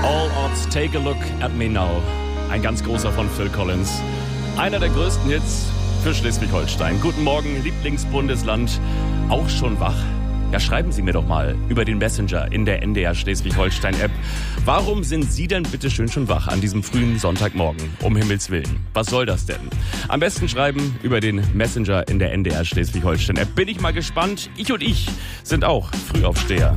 All odds, take a look at me now. Ein ganz großer von Phil Collins. Einer der größten Hits für Schleswig-Holstein. Guten Morgen, Lieblingsbundesland. Auch schon wach? Ja, schreiben Sie mir doch mal über den Messenger in der NDR Schleswig-Holstein-App. Warum sind Sie denn bitte schön schon wach an diesem frühen Sonntagmorgen? Um Himmels Willen. Was soll das denn? Am besten schreiben über den Messenger in der NDR Schleswig-Holstein-App. Bin ich mal gespannt. Ich und ich sind auch Frühaufsteher.